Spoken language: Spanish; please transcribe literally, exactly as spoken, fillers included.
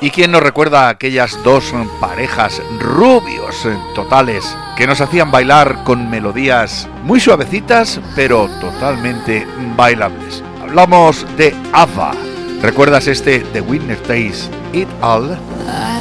¿Y quién nos recuerda a aquellas dos parejas rubios totales que nos hacían bailar con melodías muy suavecitas pero totalmente bailables? Hablamos de ABBA. ¿Recuerdas este The Winner Takes It All?